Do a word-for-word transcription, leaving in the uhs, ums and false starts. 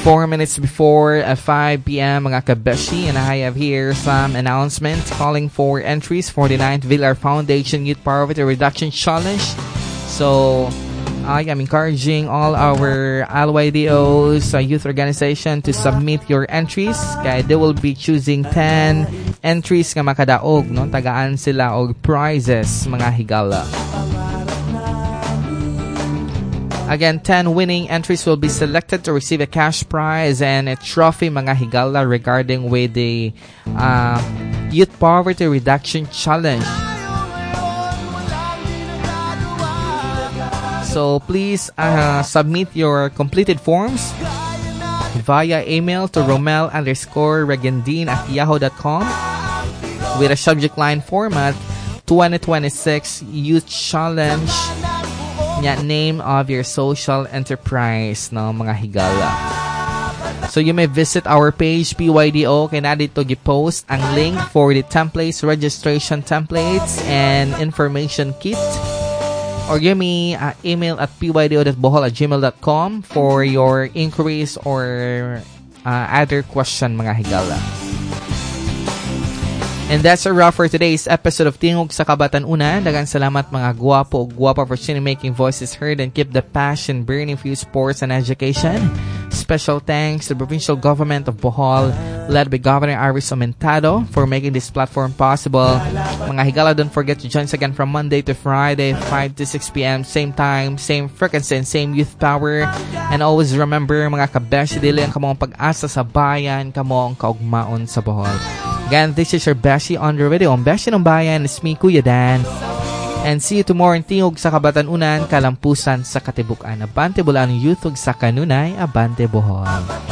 Four minutes before uh, five p.m. mga kabeshi, and I have here some announcements calling for entries for the ninth Villar Foundation Youth Poverty Reduction Challenge. So I am encouraging all our L Y D Os, uh, youth organization, to submit your entries. Kaya they will be choosing ten entries nga makadaog, no? Tagaan sila og prizes, mga higala. Again, ten winning entries will be selected to receive a cash prize and a trophy, mga higala, regarding with the uh, Youth Poverty Reduction Challenge. So please uh, submit your completed forms via email to romel underscore regendine at yahoo dot com with a subject line format twenty twenty-six Youth Challenge, nya name of your social enterprise, no, mga higala. So you may visit our page P Y D O, kaya na dito gi-post ang link for the templates, registration templates and information kit, or give me uh, email at p y d o dot bohol at gmail dot com for your inquiries or uh, other question, mga higala. And that's a wrap for today's episode of Tingog sa Kabatan-Una. Daghang salamat mga guwapo o guwapa for making voices heard and keep the passion burning for youth, sports and education. Special thanks to the provincial government of Bohol, led by Governor Iris Aumentado, for making this platform possible. Mga higala, don't forget to join us again from Monday to Friday, five to six p.m. Same time, same frequency, and same youth power. And always remember, mga kabeshi, dili ang kamong pag-asa sa bayan, kamong kaugmaon sa Bohol. Again, this is your Beshi on the radio. Ang Beshi ng Bayan is me, Kuya Dan. And see you tomorrow in Tingog sa Kabatan-Unan, Kalampusan sa Katibukan. Abante bulaan youth ug sa kanunay, abante Bohol.